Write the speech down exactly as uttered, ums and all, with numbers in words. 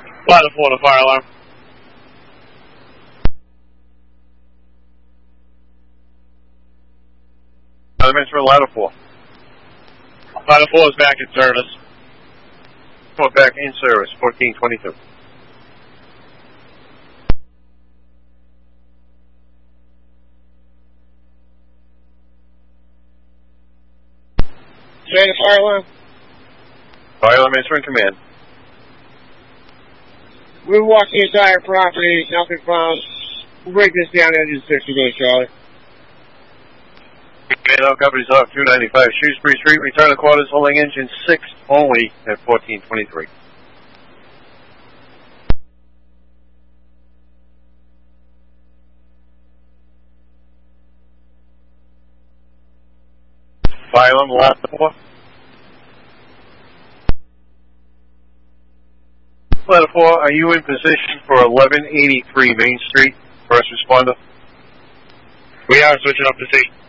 Ladder four to fire alarm. Elements for ladder four. Ladder four is back in service. Four back in service, fourteen twenty-two. Straight fire alarm. Fire alarm answer in command. We walked the entire property, nothing found. We'll break this down to engine six, we're going to Charlie. Command all companies off two ninety-five Shrewsbury Street. Return to quarters holding engine six only at fourteen twenty-three. Fire alarm, ladder four. Ladder four, are you in position for eleven eighty-three Main Street, first responder? We are switching up to C.